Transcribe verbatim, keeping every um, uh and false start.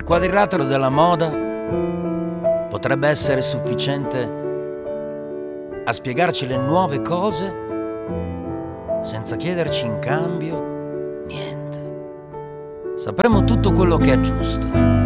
quadrilatero della moda potrebbe essere sufficiente a spiegarci le nuove cose senza chiederci in cambio niente. Sapremo tutto quello che è giusto.